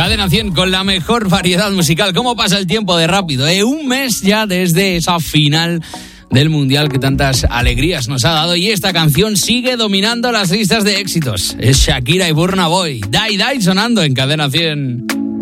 Cadena 100 con la mejor variedad musical. ¿Cómo pasa el tiempo de rápido? Un mes ya desde esa final del Mundial que tantas alegrías nos ha dado, y esta canción sigue dominando las listas de éxitos. Es Shakira y Burna Boy. Die Die sonando en Cadena 100.